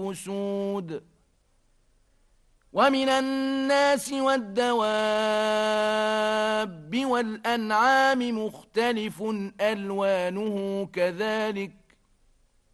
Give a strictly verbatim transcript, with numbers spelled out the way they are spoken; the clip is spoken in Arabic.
أسود ومن الناس والدواب والأنعام مختلف ألوانه كذلك